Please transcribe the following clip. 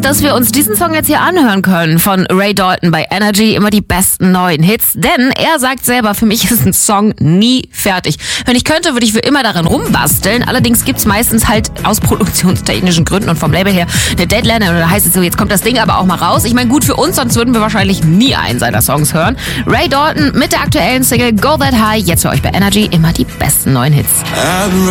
gut, dass wir uns diesen Song jetzt hier anhören können von Ray Dalton bei Energy, immer die besten neuen Hits, denn er sagt selber, für mich ist ein Song nie fertig. Wenn ich könnte, würde ich für immer darin rumbasteln, allerdings gibt's meistens halt aus produktionstechnischen Gründen und vom Label her eine Deadline, und da heißt es so, jetzt kommt das Ding aber auch mal raus. Ich meine, gut für uns, sonst würden wir wahrscheinlich nie einen seiner Songs hören. Ray Dalton mit der aktuellen Single Go That High, jetzt für euch bei Energy, immer die besten neuen Hits.